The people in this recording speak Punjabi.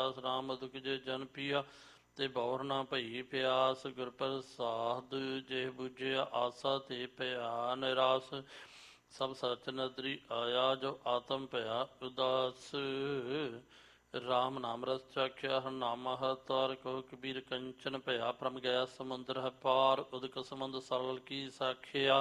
ਦਾਸ ਰਾਮ ਅਦੁਕ ਜੇ ਜਨ ਪੀਆ ਤੇ ਬੌਰ ਨਾ ਭਈ ਪਿਆਸ। ਗੁਰ ਪ੍ਰਸਾਦ ਜੇ ਬੁਝਿਆ ਆਸਾ ਤੇ ਪਿਆ ਨਿਰਾਸ। ਸਭ ਸਚ ਨਦਰੀ ਆਇਆ ਜੋ ਆਤਮ ਭਇਆ ਉਦਾਸ। ਰਾਮ ਨਾਮ ਰਸ ਚਾਖਿਆ ਹਰਨਾਮਾ ਹਰ ਤਾਰ ਕਹੋ ਕਬੀਰ ਕੰਚਨ ਭਇਆ। ਭਰਮ ਗਿਆ ਸਮੁੰਦਰ ਹੈ ਪਾਰ ਉਦਕ ਸਮੁੰਦ ਸਰਲ ਕੀ ਸਾਖਿਆ।